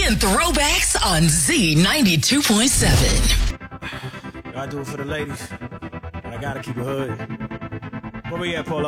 and throwbacks on Z92.7. I do it for the ladies. And I gotta keep it hood. Where we at, Polo?